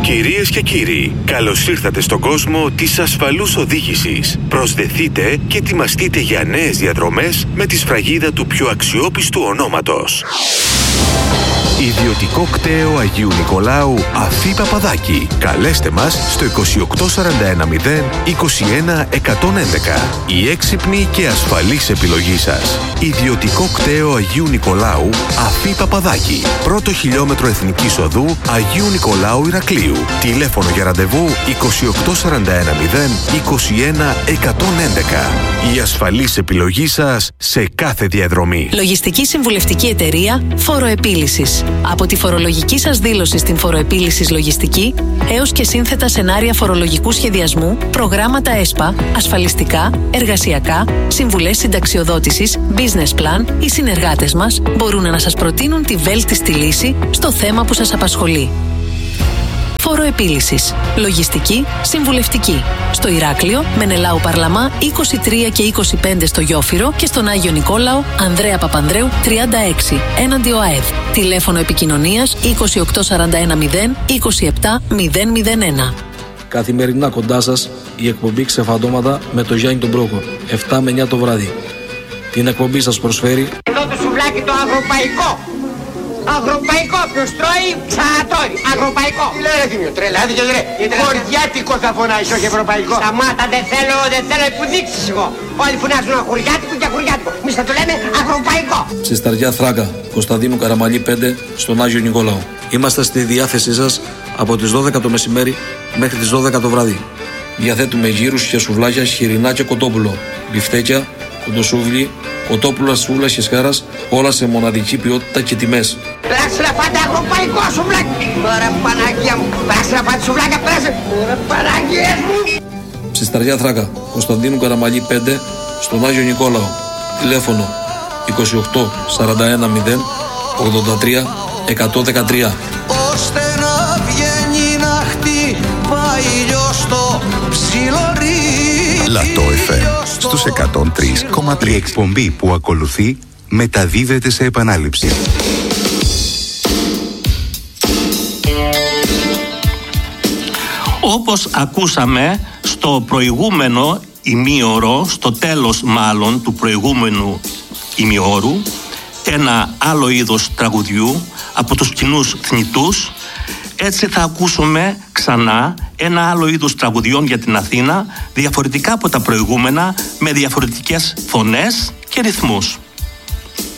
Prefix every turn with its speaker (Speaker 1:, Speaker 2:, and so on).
Speaker 1: Κυρίες και κύριοι, καλώς ήρθατε στον κόσμο της ασφαλούς οδήγησης. Προσδεθείτε και ετοιμαστείτε για νέες διαδρομές με τη σφραγίδα του πιο αξιόπιστου ονόματος. Ιδιωτικό κτέο Αγίου Νικολάου Αφή Παπαδάκη. Καλέστε μας στο 28410 21111. Η έξυπνη και ασφαλής επιλογή σας. Ιδιωτικό κτέο Αγίου Νικολάου Αφή Παπαδάκη. Πρώτο χιλιόμετρο Εθνικής Οδού Αγίου Νικολάου Ηρακλείου. Τηλέφωνο για ραντεβού 28410 21111. Η ασφαλής επιλογή σας σε κάθε διαδρομή.
Speaker 2: Λογιστική συμβουλευτική εταιρεία Φοροεπίλυσης. Από τη φορολογική σας δήλωση στην Φοροεπίλυσης Λογιστική έως και σύνθετα σενάρια φορολογικού σχεδιασμού, προγράμματα ΕΣΠΑ, ασφαλιστικά, εργασιακά, συμβουλές συνταξιοδότησης, business plan, οι συνεργάτες μας μπορούν να σας προτείνουν τη βέλτιστη λύση στο θέμα που σας απασχολεί. Φοροεπίλυσης. Λογιστική, συμβουλευτική. Στο Ηράκλειο, Μενελάου Παρλαμά 23 και 25 στο Γιόφυρο και στον Άγιο Νικόλαο, Ανδρέα Παπανδρέου 36, έναντι ΟΑΕΔ. Τηλέφωνο επικοινωνίας 28410 27001.
Speaker 3: Καθημερινά κοντά σας η εκπομπή Ξεφαντώματα με το Γιάννη τον Πρόκο, 7 με 9 το βράδυ. Την εκπομπή σας προσφέρει
Speaker 4: εδώ το σουβλάκι το αγροπαϊκό. Αγροπαϊκό, ποιος τρώει, ξανατρώει. Αγροπαϊκό. Λέει ρε Θήμιο, τρελάθηκε ρε. Χωριάτικο θα φωνάζεις, όχι ευρωπαϊκό. Σταμάτα, δεν θέλω που δείξεις εγώ. Όλοι φωνάζουν χωριάτικο και χωριάτικο. Εμείς θα το λέμε αγροπαϊκό.
Speaker 3: στη Σταριά Θράκα, Κωνσταντίνου Καραμαλή 5, στον Άγιο Νικόλαο. Είμαστε στη διάθεσή σας από τις 12 το μεσημέρι μέχρι τις 12 το βράδυ. Διαθέτουμε γύρους και σουβλάκια, χοιρινά και κοτόπουλο, μπιφτέκια, κοντοσούβλι, κοτόπουλα, σούβλα και σκάρας, όλα σε μοναδική ποιότητα και τιμές.
Speaker 4: Πέρασε να φάτε αγροπαϊκό σουβλάκι. Ωραία Παναγία μου. Πέρασε να φάτε σουβλάκια, πέρασε. Ωραία Παναγία μου.
Speaker 3: Στη Σταριά Θράκα, Κωνσταντίνου Καραμαλή 5, στον Άγιο Νικόλαο. Τηλέφωνο 28 41 0 83 113.
Speaker 5: Ώστε να βγαίνει να χτυπάει στο ψιλορί.
Speaker 6: Λατό FM στους 103,3. Η εκπομπή που ακολουθεί μεταδίδεται σε επανάληψη.
Speaker 7: Όπως ακούσαμε στο προηγούμενο ημίωρο, στο τέλος μάλλον του προηγούμενου ημιώρου, ένα άλλο είδος τραγουδιού από τους κοινούς θνητούς, έτσι θα ακούσουμε ξανά ένα άλλο είδος τραγουδιών για την Αθήνα, διαφορετικά από τα προηγούμενα, με διαφορετικές φωνές και ρυθμούς.